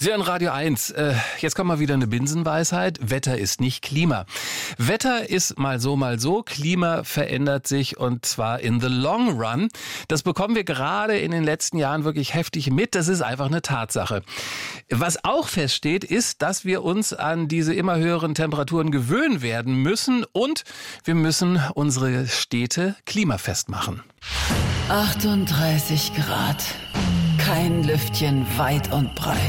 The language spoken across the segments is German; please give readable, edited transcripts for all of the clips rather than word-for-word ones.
Sie hören Radio 1. Jetzt kommt mal wieder eine Binsenweisheit. Wetter ist nicht Klima. Wetter ist mal so. Klima verändert sich und zwar in the long run. Das bekommen wir gerade in den letzten Jahren wirklich heftig mit. Das ist einfach eine Tatsache. Was auch feststeht, ist, dass wir uns an diese immer höheren Temperaturen gewöhnen werden müssen und wir müssen unsere Städte klimafest machen. 38 Grad. Kein Lüftchen weit und breit.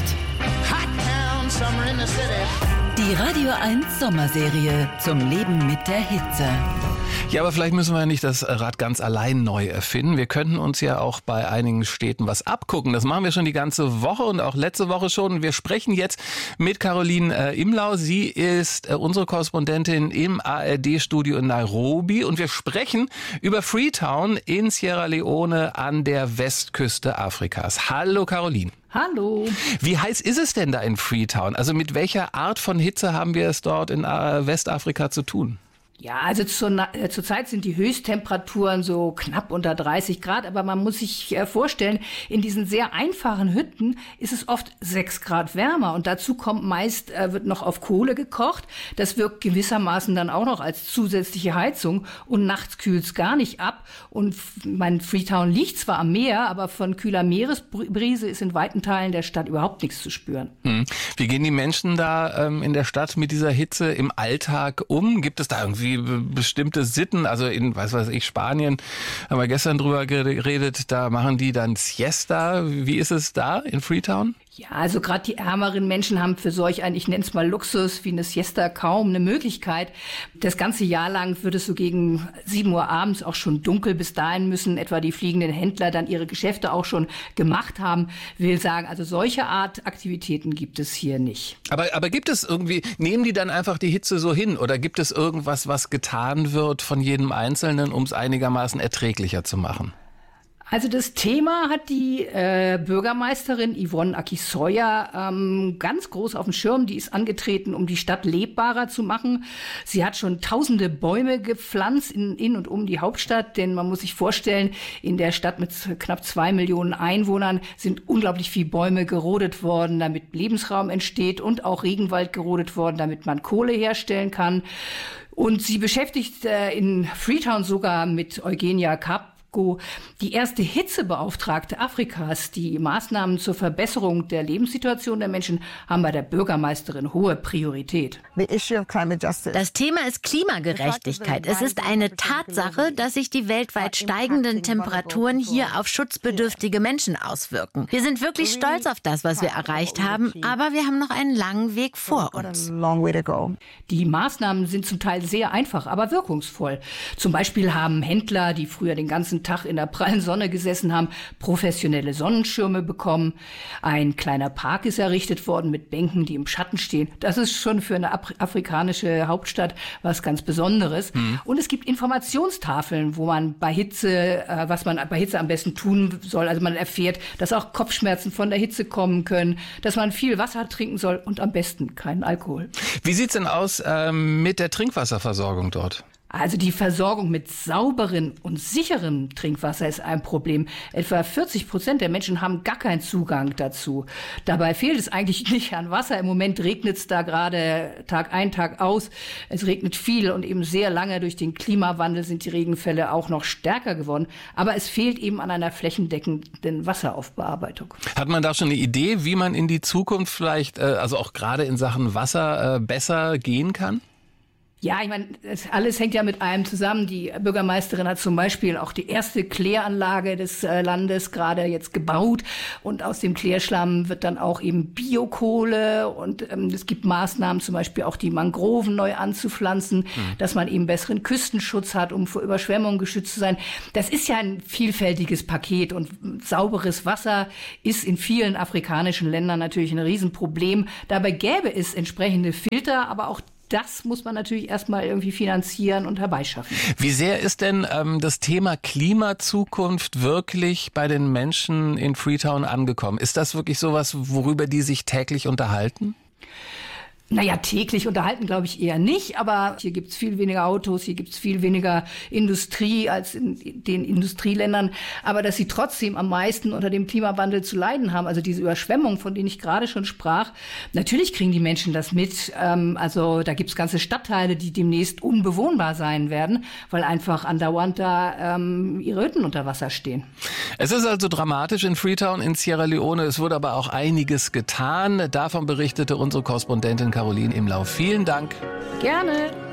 Die Radio 1 Sommerserie zum Leben mit der Hitze. Ja, aber vielleicht müssen wir ja nicht das Rad ganz allein neu erfinden. Wir könnten uns ja auch bei einigen Städten was abgucken. Das machen wir schon die ganze Woche und auch letzte Woche schon. Wir sprechen jetzt mit Caroline Imlau. Sie ist unsere Korrespondentin im ARD-Studio in Nairobi. Und wir sprechen über Freetown in Sierra Leone an der Westküste Afrikas. Hallo Caroline. Hallo. Wie heiß ist es denn da in Freetown? Also mit welcher Art von Hitze haben wir es dort in Westafrika zu tun? Ja, also zurzeit sind die Höchsttemperaturen so knapp unter 30 Grad, aber man muss sich vorstellen, in diesen sehr einfachen Hütten ist es oft 6 Grad wärmer und dazu kommt meist, wird noch auf Kohle gekocht. Das wirkt gewissermaßen dann auch noch als zusätzliche Heizung und nachts kühlt es gar nicht ab. Und mein Freetown liegt zwar am Meer, aber von kühler Meeresbrise ist in weiten Teilen der Stadt überhaupt nichts zu spüren. Wie gehen die Menschen da in der Stadt mit dieser Hitze im Alltag um? Gibt es da irgendwie bestimmte Sitten, also in, Spanien, haben wir gestern drüber geredet, da machen die dann Siesta. Wie ist es da in Freetown? Ja, also gerade die ärmeren Menschen haben für solch ein, ich nenne es mal Luxus, wie eine Siesta kaum eine Möglichkeit. Das ganze Jahr lang wird es so gegen 7 Uhr abends auch schon dunkel. Bis dahin müssen etwa die fliegenden Händler dann ihre Geschäfte auch schon gemacht haben. Will sagen, also solche Art Aktivitäten gibt es hier nicht. Aber gibt es irgendwie, nehmen die dann einfach die Hitze so hin oder gibt es irgendwas, was getan wird von jedem Einzelnen, um es einigermaßen erträglicher zu machen? Also das Thema hat die Bürgermeisterin Yvonne Akisoya ganz groß auf dem Schirm. Die ist angetreten, um die Stadt lebbarer zu machen. Sie hat schon tausende Bäume gepflanzt in und um die Hauptstadt. Denn man muss sich vorstellen, in der Stadt mit knapp 2 Millionen Einwohnern sind unglaublich viele Bäume gerodet worden, damit Lebensraum entsteht und auch Regenwald gerodet worden, damit man Kohle herstellen kann. Und sie beschäftigt in Freetown sogar mit Eugenia Kapp, die erste Hitzebeauftragte Afrikas. Die Maßnahmen zur Verbesserung der Lebenssituation der Menschen haben bei der Bürgermeisterin hohe Priorität. Das Thema ist Klimagerechtigkeit. Es ist eine Tatsache, dass sich die weltweit steigenden Temperaturen hier auf schutzbedürftige Menschen auswirken. Wir sind wirklich stolz auf das, was wir erreicht haben, aber wir haben noch einen langen Weg vor uns. Die Maßnahmen sind zum Teil sehr einfach, aber wirkungsvoll. Zum Beispiel haben Händler, die früher den ganzen Tag in der prallen Sonne gesessen haben, professionelle Sonnenschirme bekommen. Ein kleiner Park ist errichtet worden mit Bänken, die im Schatten stehen. Das ist schon für eine afrikanische Hauptstadt was ganz Besonderes. Und es gibt Informationstafeln, wo man bei Hitze, was man bei Hitze am besten tun soll. Also man erfährt, dass auch Kopfschmerzen von der Hitze kommen können, dass man viel Wasser trinken soll und am besten keinen Alkohol. Wie sieht's denn aus mit der Trinkwasserversorgung dort? Also die Versorgung mit sauberem und sicherem Trinkwasser ist ein Problem. Etwa 40% der Menschen haben gar keinen Zugang dazu. Dabei fehlt es eigentlich nicht an Wasser. Im Moment regnet es da gerade Tag ein, Tag aus. Es regnet viel und eben sehr lange. Durch den Klimawandel sind die Regenfälle auch noch stärker geworden. Aber es fehlt eben an einer flächendeckenden Wasseraufbearbeitung. Hat man da schon eine Idee, wie man in die Zukunft vielleicht, also auch gerade in Sachen Wasser, besser gehen kann? Ja, ich meine, alles hängt ja mit allem zusammen. Die Bürgermeisterin hat zum Beispiel auch die erste Kläranlage des Landes gerade jetzt gebaut. Und aus dem Klärschlamm wird dann auch eben Biokohle. Und es gibt Maßnahmen, zum Beispiel auch die Mangroven neu anzupflanzen, dass man eben besseren Küstenschutz hat, um vor Überschwemmungen geschützt zu sein. Das ist ja ein vielfältiges Paket. Und sauberes Wasser ist in vielen afrikanischen Ländern natürlich ein Riesenproblem. Dabei gäbe es entsprechende Filter, aber auch das muss man natürlich erstmal irgendwie finanzieren und herbeischaffen. Wie sehr ist denn das Thema Klimazukunft wirklich bei den Menschen in Freetown angekommen? Ist das wirklich sowas, worüber die sich täglich unterhalten? Naja, täglich unterhalten glaube ich eher nicht, aber hier gibt's viel weniger Autos, hier gibt's viel weniger Industrie als in den Industrieländern. Aber dass sie trotzdem am meisten unter dem Klimawandel zu leiden haben, also diese Überschwemmung, von denen ich gerade schon sprach, natürlich kriegen die Menschen das mit. Also da gibt's ganze Stadtteile, die demnächst unbewohnbar sein werden, weil einfach andauernd da ihre Hütten unter Wasser stehen. Es ist also dramatisch in Freetown in Sierra Leone. Es wurde aber auch einiges getan. Davon berichtete unsere Korrespondentin Caroline Imlau. Vielen Dank. Gerne.